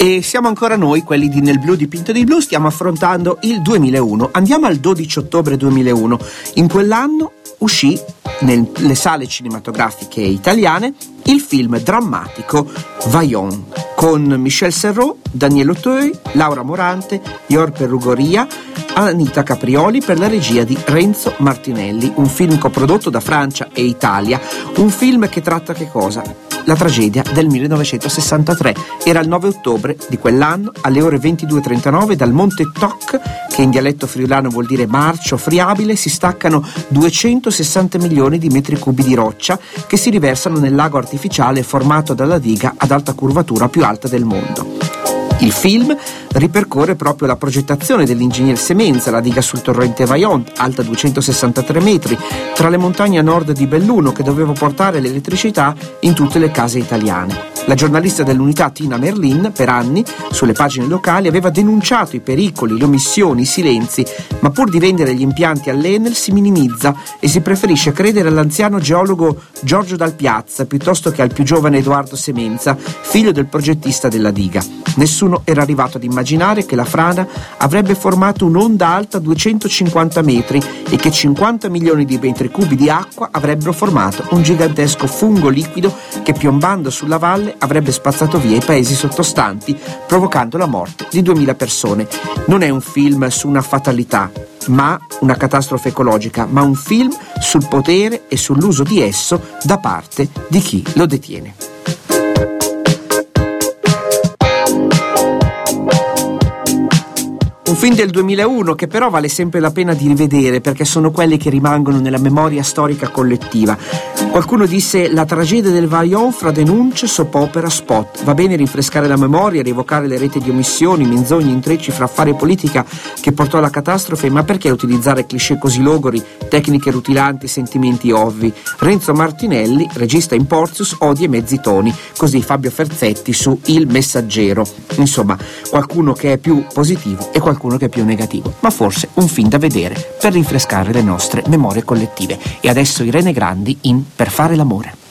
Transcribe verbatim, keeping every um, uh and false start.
E siamo ancora noi, quelli di Nel Blu dipinto di blu, stiamo affrontando il duemilauno. Andiamo al dodici ottobre duemilauno. In quell'anno uscì nelle sale cinematografiche italiane il film drammatico Vaillant, con Michel Serrault, Daniel Auteuil, Laura Morante, Yor Perrugoria, Anita Caprioli per la regia di Renzo Martinelli, un film coprodotto da Francia e Italia, un film che tratta che cosa? La tragedia del millenovecentosessantatré. Era il nove ottobre di quell'anno, alle ore ventidue e trentanove, dal Monte Toc, che in dialetto friulano vuol dire marcio friabile, si staccano duecentosessanta milioni di metri cubi di roccia che si riversano nel lago artificiale formato dalla diga ad alta curvatura più alta del mondo. Il film ripercorre proprio la progettazione dell'ingegner Semenza, la diga sul torrente Vaillant, alta duecentosessantatré metri, tra le montagne a nord di Belluno, che doveva portare l'elettricità in tutte le case italiane. La giornalista dell'Unità Tina Merlin, per anni, sulle pagine locali, aveva denunciato i pericoli, le omissioni, i silenzi, ma pur di vendere gli impianti all'Enel si minimizza e si preferisce credere all'anziano geologo Giorgio Dal Piazza piuttosto che al più giovane Edoardo Semenza, figlio del progettista della diga. Nessuno era arrivato ad immaginare che la frana avrebbe formato un'onda alta duecentocinquanta metri e che cinquanta milioni di metri cubi di acqua avrebbero formato un gigantesco fungo liquido che, piombando sulla valle, avrebbe spazzato via i paesi sottostanti, provocando la morte di duemila persone. Non è un film su una fatalità, ma una catastrofe ecologica, ma un film sul potere e sull'uso di esso da parte di chi lo detiene. Un film del duemilauno che però vale sempre la pena di rivedere, perché sono quelli che rimangono nella memoria storica collettiva. Qualcuno disse: la tragedia del Vaillant fra denunce, soap opera, spot. Va bene rinfrescare la memoria, rievocare le reti di omissioni, menzogne, intrecci fra affari e politica che portò alla catastrofe, ma perché utilizzare cliché così logori, tecniche rutilanti, sentimenti ovvi? Renzo Martinelli, regista in Portius, odia i mezzi toni, così Fabio Ferzetti su Il Messaggero. Insomma, qualcuno che è più positivo e qualcuno che è più negativo, ma forse un film da vedere per rinfrescare le nostre memorie collettive. E adesso Irene Grandi in Per fare l'amore.